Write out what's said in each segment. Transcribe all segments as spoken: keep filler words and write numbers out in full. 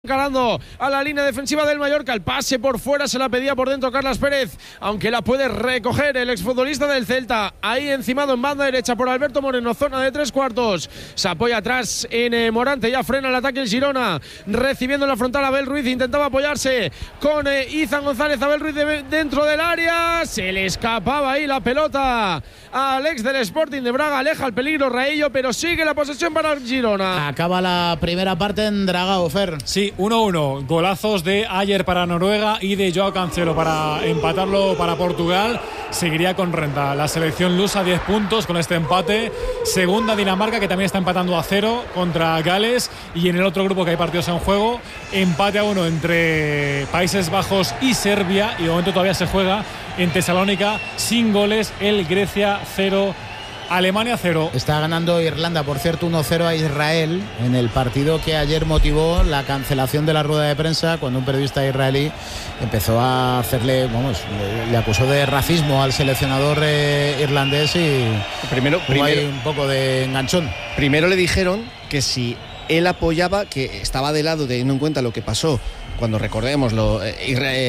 Encarando a la línea defensiva del Mallorca, el pase por fuera se la pedía por dentro Carlas Pérez, aunque la puede recoger el exfutbolista del Celta, ahí encimado en banda derecha por Alberto Moreno, zona de tres cuartos, se apoya atrás en eh, Morante, ya frena el ataque el Girona, recibiendo en la frontal Abel Ruiz, intentaba apoyarse con eh, Izan González, Abel Ruiz de, dentro del área, se le escapaba ahí la pelota a Alex del Sporting de Braga, aleja el peligro Raillo, pero sigue la posesión para el Girona. Acaba la primera parte en Dragao, Fer. Sí, uno uno, golazos de Ayer para Noruega y de Joao Cancelo para empatarlo para Portugal. Seguiría con renta la selección lusa, diez puntos con este empate. Segunda Dinamarca, que también está empatando a cero contra Gales, y en el otro grupo que hay partidos en juego, empate a uno entre Países Bajos y Serbia, y de momento todavía se juega en Tesalónica sin goles el Grecia cero, Alemania cero. Está ganando Irlanda, por cierto, uno cero a Israel en el partido que ayer motivó la cancelación de la rueda de prensa cuando un periodista israelí empezó a hacerle, vamos, le, le acusó de racismo al seleccionador eh, irlandés y primero, primero un poco de enganchón. Primero le dijeron que si él apoyaba, que estaba de lado teniendo en cuenta lo que pasó cuando, recordémoslo, eh,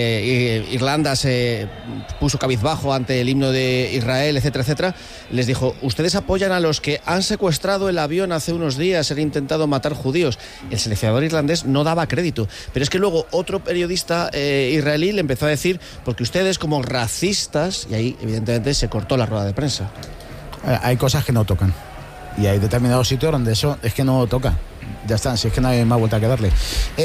eh, Irlanda se puso cabizbajo ante el himno de Israel, etcétera, etcétera, les dijo: ustedes apoyan a los que han secuestrado el avión hace unos días, han intentado matar judíos. El seleccionador irlandés no daba crédito, pero es que luego otro periodista eh, israelí le empezó a decir: porque ustedes como racistas, y ahí evidentemente se cortó la rueda de prensa. Hay cosas que no tocan y hay determinados sitios donde eso es que no toca. Ya está, si es que no hay más vuelta que darle.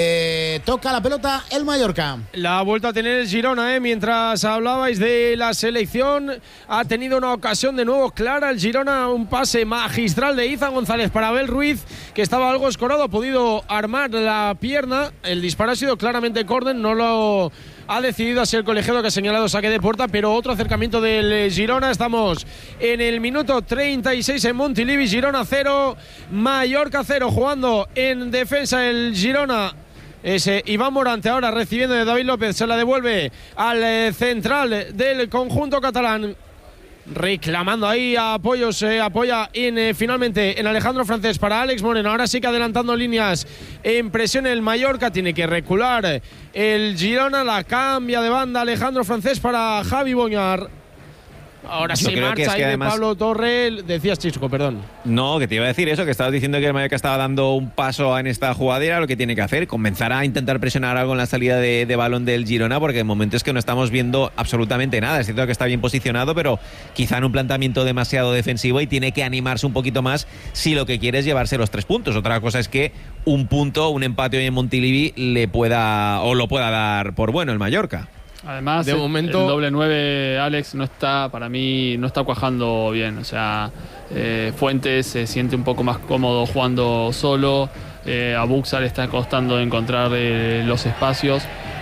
Eh, toca la pelota el Mallorca. La vuelta a tener el Girona, ¿eh? Mientras hablabais de la selección, ha tenido una ocasión de nuevo clara el Girona, un pase magistral de Izan González para Abel Ruiz, que estaba algo escorado, ha podido armar la pierna. El disparo ha sido claramente córner, no lo ha decidido así el colegiado, que ha señalado saque de puerta, pero otro acercamiento del Girona. Estamos en el minuto treinta y seis en Montilivi, Girona cero, Mallorca cero, jugando en defensa el Girona. Ese Iván Morante ahora recibiendo de David López, se la devuelve al eh, central del conjunto catalán, reclamando ahí apoyos, se eh, apoya en, eh, finalmente en Alejandro Francés para Alex Moreno. Ahora sí que adelantando líneas en presión el Mallorca, tiene que recular el Girona, la cambia de banda Alejandro Francés para Javi Boñar. Ahora Yo se marcha que es ahí que de además... Pablo Torre. Decías, Chisco, perdón. No, que te iba a decir eso, que estabas diciendo que el Mallorca estaba dando un paso en esta jugadera. Lo que tiene que hacer, comenzar a intentar presionar algo en la salida de, de balón del Girona, porque de momento es que no estamos viendo absolutamente nada. Es cierto que está bien posicionado, pero quizá en un planteamiento demasiado defensivo, y tiene que animarse un poquito más si lo que quiere es llevarse los tres puntos. Otra cosa es que un punto, un empate hoy en Montilivi le pueda o lo pueda dar por bueno el Mallorca. Además, de el, momento, el doble nueve, Alex, no está, para mí, no está cuajando bien. O sea, eh, Fuentes se siente un poco más cómodo jugando solo. Eh, a Buxa le está costando encontrar eh, los espacios.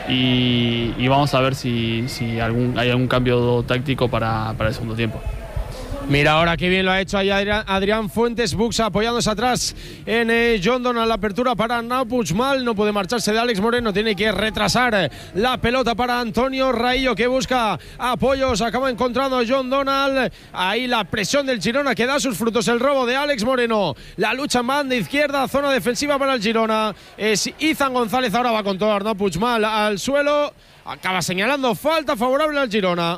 Y, y vamos a ver si, si algún, hay algún cambio táctico para, para el segundo tiempo. Mira ahora qué bien lo ha hecho ahí Adrián, Adrián Fuentes, Buxa apoyándose atrás en eh, John Donald, la apertura para Arnau Puigmal, no puede marcharse de Alex Moreno, tiene que retrasar la pelota para Antonio Raillo, que busca apoyos, acaba encontrando John Donald, ahí la presión del Girona que da sus frutos, el robo de Alex Moreno, la lucha en banda izquierda, zona defensiva para el Girona, es Izan González, ahora va con todo Arnau Puigmal al suelo, acaba señalando falta favorable al Girona.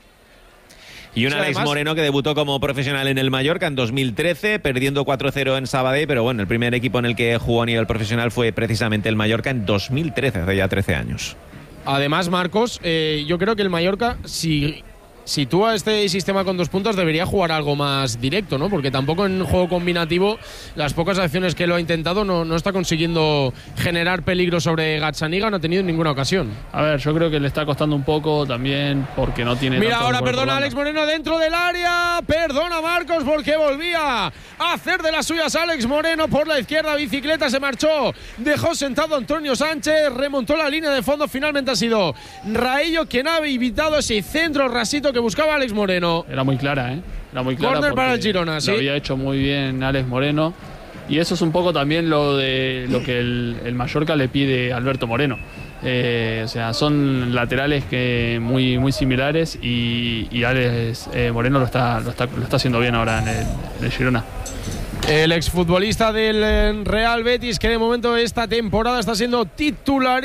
Y un sí, Alex además... Moreno que debutó como profesional en el Mallorca en dos mil trece, perdiendo cuatro cero en Sabadell, pero bueno, el primer equipo en el que jugó a nivel profesional fue precisamente el Mallorca en dos mil trece, hace ya trece años. Además, Marcos, eh, yo creo que el Mallorca, si sitúa este sistema con dos puntos, debería jugar algo más directo, ¿no? Porque tampoco en juego combinativo, las pocas acciones que lo ha intentado, no, no está consiguiendo generar peligro sobre Gazzaniga, no ha tenido ninguna ocasión. A ver, yo creo que le está costando un poco también porque no tiene... Mira, ahora perdona Alex Moreno dentro del área, perdona Marcos porque volvía a hacer de las suyas Alex Moreno por la izquierda, bicicleta, se marchó, dejó sentado Antonio Sánchez, remontó la línea de fondo, finalmente ha sido Raillo quien ha evitado ese centro rasito que buscaba Alex Moreno. Era muy clara, ¿eh? Era muy clara. Corner para el Girona, sí. Lo había hecho muy bien Alex Moreno. Y eso es un poco también lo de lo que el, el Mallorca le pide a Alberto Moreno. Eh, o sea, son laterales que muy, muy similares y, y Alex eh, Moreno lo está, lo, está, lo está haciendo bien ahora en el, en el Girona. El exfutbolista del Real Betis, que de momento esta temporada está siendo titular.